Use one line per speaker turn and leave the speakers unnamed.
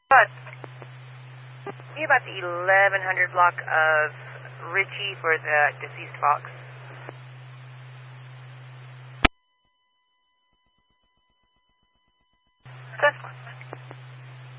But be about the 1100 block of Ritchie for the deceased fox.